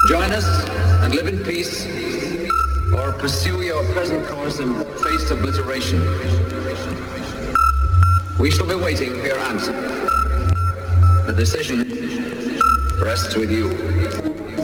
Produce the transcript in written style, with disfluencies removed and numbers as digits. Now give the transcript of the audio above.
Join us and live in peace, or pursue your present course and face obliteration. We shall be waiting for your answer. The decision rests with you.